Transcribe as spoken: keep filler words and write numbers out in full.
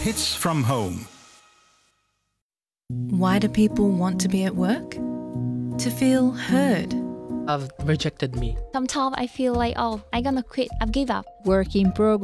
Hits from Home. Why do people want to be at work? To feel heard. Have rejected me. Sometimes I feel like, oh, I'm gonna quit, I've give up. Work in progress.